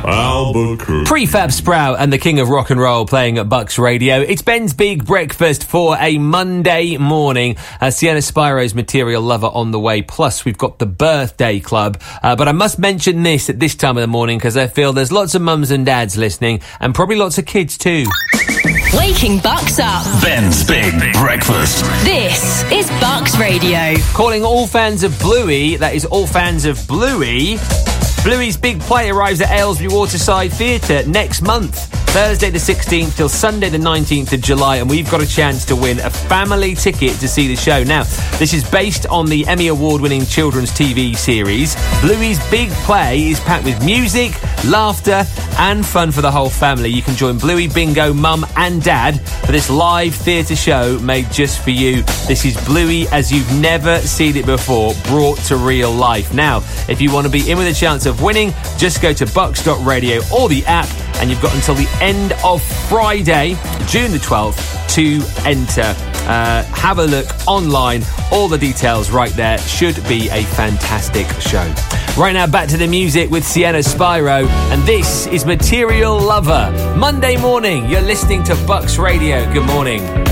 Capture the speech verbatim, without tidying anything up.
Albuquerque. Prefab Sprout and the King of Rock and Roll playing at Bucks Radio. It's Ben's Big Breakfast for a Monday morning. Uh, Sienna Spiro's Material Lover on the way. Plus, we've got the Birthday Club. Uh, but I must mention this at this time of the morning because I feel there's lots of mums and dads listening and probably lots of kids too. Waking Bucks up. Ben's Big Breakfast. This is Bucks Radio. Calling all fans of Bluey, that is all fans of Bluey. Bluey's big play arrives at Aylesbury Waterside Theatre next month, Thursday the sixteenth till Sunday the nineteenth of July, and we've got a chance to win a family ticket to see the show. Now, this is based on the Emmy Award-winning children's T V series. Bluey's big play is packed with music, laughter and fun for the whole family. You can join Bluey, Bingo, Mum and Dad for this live theatre show made just for you. This is Bluey as you've never seen it before, brought to real life. Now, if you want to be in with a chance of winning, just go to bucks dot radio or the app, and you've got until the end of Friday, June the twelfth, to enter. Uh, have a look online. All the details right there. Should be a fantastic show. Right now, back to the music with Sienna Spiro, and this is Material Lover. Monday morning, you're listening to Bucks Radio. Good morning.